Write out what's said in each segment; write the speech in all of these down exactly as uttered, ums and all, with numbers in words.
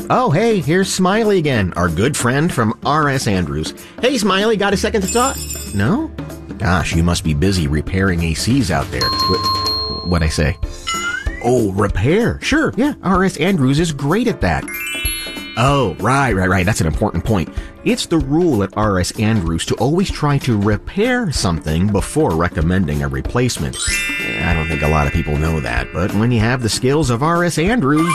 Oh, hey, here's Smiley again, our good friend from R S Andrews. Hey, Smiley, got a second to talk? No? Gosh, you must be busy repairing A Cs out there. What, what'd I say? Oh, repair. Sure, yeah, R S Andrews is great at that. Oh, right, right, right. That's an important point. It's the rule at R S Andrews to always try to repair something before recommending a replacement. I don't think a lot of people know that, but when you have the skills of R S Andrews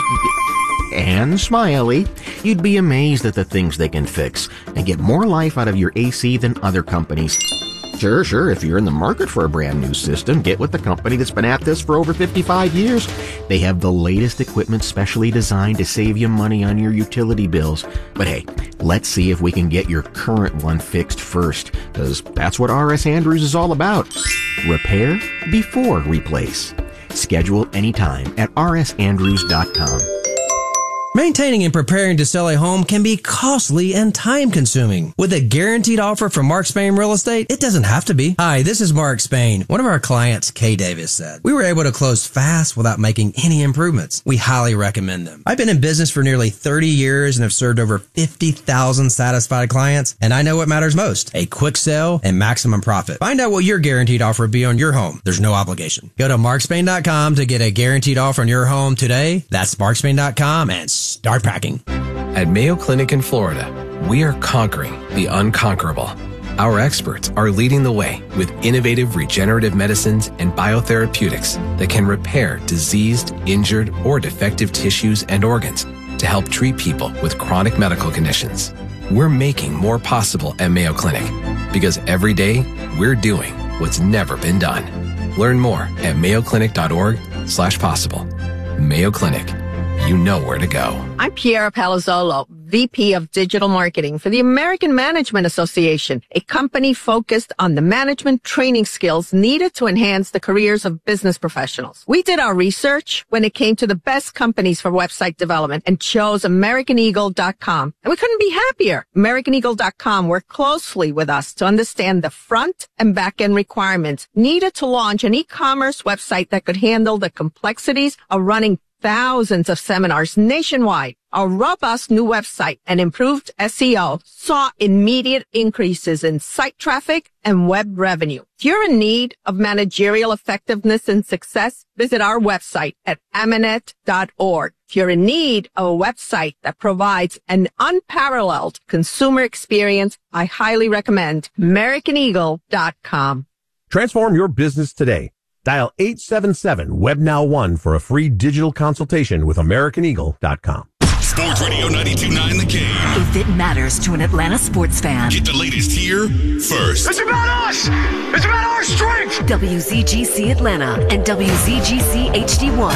and Smiley, you'd be amazed at the things they can fix and get more life out of your A C than other companies. Sure, sure, if you're in the market for a brand new system, get with the company that's been at this for over fifty-five years. They have the latest equipment specially designed to save you money on your utility bills. But hey, let's see if we can get your current one fixed first, because that's what R S Andrews is all about. Repair before replace. Schedule anytime at r s andrews dot com. Maintaining and preparing to sell a home can be costly and time-consuming. With a guaranteed offer from Mark Spain Real Estate, it doesn't have to be. Hi, this is Mark Spain. One of our clients, Kay Davis, said, "We were able to close fast without making any improvements. We highly recommend them. I've been in business for nearly thirty years and have served over fifty thousand satisfied clients, and I know what matters most, a quick sale and maximum profit. Find out what your guaranteed offer would be on your home. There's no obligation. Go to mark spain dot com to get a guaranteed offer on your home today. That's mark spain dot com and start packing." At Mayo Clinic in Florida, we are conquering the unconquerable. Our experts are leading the way with innovative regenerative medicines and biotherapeutics that can repair diseased, injured, or defective tissues and organs to help treat people with chronic medical conditions. We're making more possible at Mayo Clinic because every day we're doing what's never been done. Learn more at mayo clinic dot org slash possible. Mayo Clinic. You know where to go. I'm Piera Palazzolo, V P of Digital Marketing for the American Management Association, a company focused on the management training skills needed to enhance the careers of business professionals. We did our research when it came to the best companies for website development and chose American Eagle dot com. And we couldn't be happier. American Eagle dot com worked closely with us to understand the front and back end requirements needed to launch an e-commerce website that could handle the complexities of running thousands of seminars nationwide. Our robust new website and improved S E O saw immediate increases in site traffic and web revenue. If you're in need of managerial effectiveness and success, visit our website at amanet dot org. If you're in need of a website that provides an unparalleled consumer experience, I highly recommend American Eagle dot com. Transform your business today. Dial eight seven seven web now one for a free digital consultation with American Eagle dot com. Sports Radio ninety-two point nine The Game. If it matters to an Atlanta sports fan. Get the latest here first. It's about us! It's about our strength! W Z G C Atlanta and W Z G C H D one.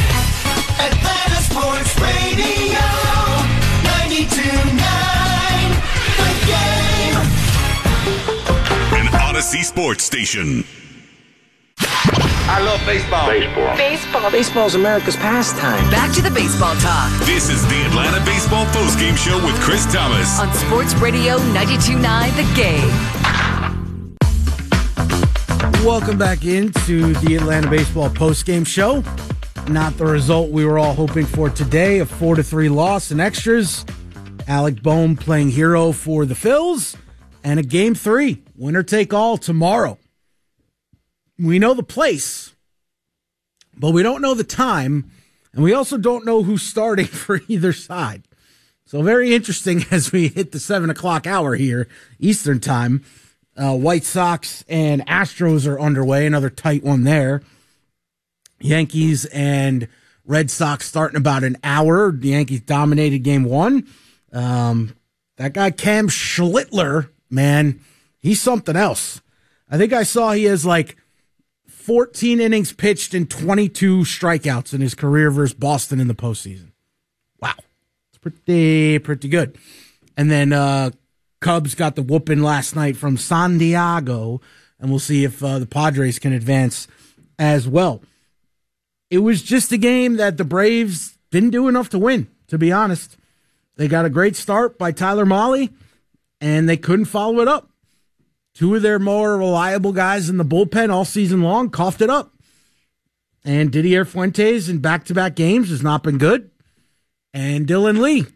Atlanta Sports Radio ninety-two point nine The Game. An Odyssey Sports Station. I love baseball. Baseball. Baseball. Baseball's America's pastime. Back to the baseball talk. This is the Atlanta Baseball Postgame Show with Chris Thomas. On Sports Radio ninety-two point nine The Game. Welcome back into the Atlanta Baseball Postgame Show. Not the result we were all hoping for today, a four to three loss in extras. Alec Bohm playing hero for the Phils. And a game three, winner take all tomorrow. We know the place, but we don't know the time, and we also don't know who's starting for either side. So very interesting as we hit the seven o'clock hour here, Eastern time. Uh, White Sox and Astros are underway, another tight one there. Yankees and Red Sox starting about an hour. The Yankees dominated game one. Um, that guy Cam Schlittler, man, he's something else. I think I saw he has like fourteen innings pitched and twenty-two strikeouts in his career versus Boston in the postseason. Wow. It's pretty, pretty good. And then uh, Cubs got the whooping last night from San Diego, and we'll see if uh, the Padres can advance as well. It was just a game that the Braves didn't do enough to win, to be honest. They got a great start by Tyler Mahle, and they couldn't follow it up. Two of their more reliable guys in the bullpen all season long coughed it up. And Didier Fuentes in back-to-back games has not been good. And Dylan Lee